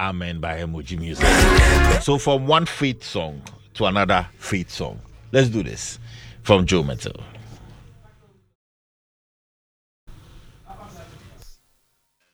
Amen by Emoji Music. So from one faith song to another faith song, let's do this from Joe Mettle.